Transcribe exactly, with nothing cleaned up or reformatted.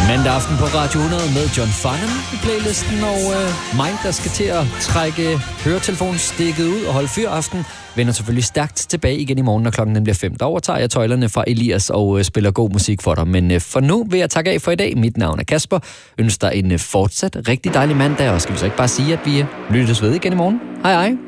Mandag aften på Radio hundrede med John Farnham i playlisten, og øh, mig, der skal til at trække høretelefonsstikket ud og holde fyraften, vender selvfølgelig stærkt tilbage igen i morgen, når klokken bliver fem. Der overtager jeg tøjlerne fra Elias og øh, spiller god musik for dig. Men øh, for nu vil jeg takke af for i dag. Mit navn er Kasper. Ønsker dig en øh, fortsat rigtig dejlig mandag, og skal vi så ikke bare sige, at vi øh, lyttes ved igen i morgen. Hej hej.